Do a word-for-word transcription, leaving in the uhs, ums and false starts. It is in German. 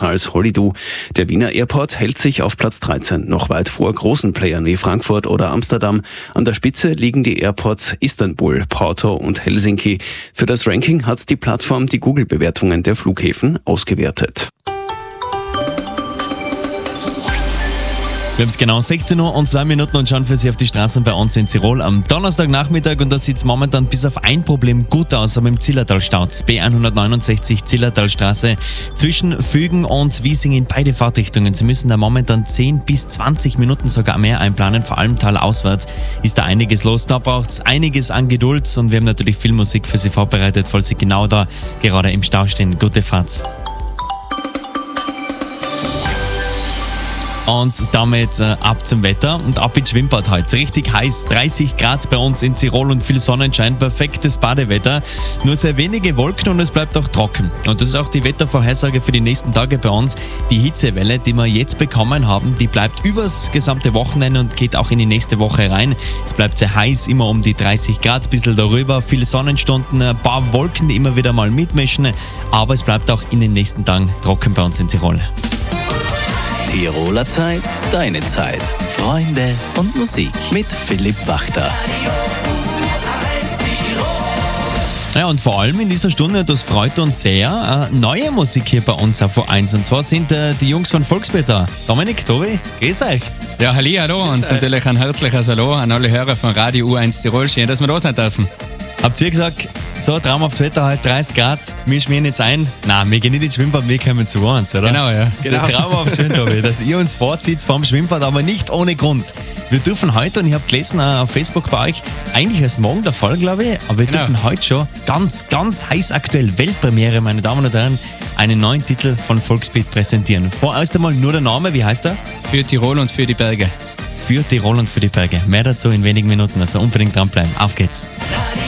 besser als Hollydo. Der Wiener Airport hält sich auf Platz dreizehn, noch weit vor großen Playern wie Frankfurt oder Amsterdam. An der Spitze liegen die Airports Istanbul, Porto und Helsinki. Für das Ranking hat die Plattform die Google-Bewertungen der Flughäfen ausgewertet. Wir haben es genau sechzehn Uhr und zwei Minuten und schauen für Sie auf die Straßen bei uns in Tirol am Donnerstagnachmittag, und da sieht es momentan bis auf ein Problem gut aus, aber im Zillertal-Stau. B hundertneunundsechzig Zillertalstraße zwischen Fügen und Wiesing in beide Fahrtrichtungen. Sie müssen da momentan zehn bis zwanzig Minuten sogar mehr einplanen, vor allem talauswärts ist da einiges los. Da braucht es einiges an Geduld und wir haben natürlich viel Musik für Sie vorbereitet, falls Sie genau da gerade im Stau stehen. Gute Fahrt. Und damit äh, ab zum Wetter und ab ins Schwimmbad heute. Richtig heiß, dreißig Grad bei uns in Tirol und viel Sonnenschein, perfektes Badewetter. Nur sehr wenige Wolken und es bleibt auch trocken. Und das ist auch die Wettervorhersage für die nächsten Tage bei uns. Die Hitzewelle, die wir jetzt bekommen haben, die bleibt übers gesamte Wochenende und geht auch in die nächste Woche rein. Es bleibt sehr heiß, immer um die dreißig Grad, ein bisschen darüber, viele Sonnenstunden, ein paar Wolken, die immer wieder mal mitmischen. Aber es bleibt auch in den nächsten Tagen trocken bei uns in Tirol. Tiroler Zeit, deine Zeit. Freunde und Musik mit Philipp Wachter. Ja, und vor allem in dieser Stunde, das freut uns sehr, äh, neue Musik hier bei uns auf U eins. Und zwar sind äh, die Jungs von Volksbeat da. Dominik, Tobi, grüß euch. Ja, halli, hallo und natürlich ein herzliches Hallo an alle Hörer von Radio U eins Tirol. Schön, dass wir da sein dürfen. Habt ihr gesagt, so traumhaftes Wetter, halt dreißig Grad, wir schmieren jetzt ein? Nein, wir gehen nicht ins Schwimmbad, wir kommen zu uns, oder? Genau, ja. Genau. Traumhaft schön, Tobi, dass ihr uns vorzieht vom Schwimmbad, aber nicht ohne Grund. Wir dürfen heute, und ich habe gelesen äh, auf Facebook bei euch, eigentlich ist morgen der Fall, glaube ich, aber wir Genau. dürfen heute schon ganz, ganz heiß aktuell, Weltpremiere, meine Damen und Herren, einen neuen Titel von Volksbeat präsentieren. Vorerst einmal nur der Name, wie heißt er? Für Tirol und für die Berge. Für Tirol und für die Berge. Mehr dazu in wenigen Minuten, also unbedingt dranbleiben. Auf geht's.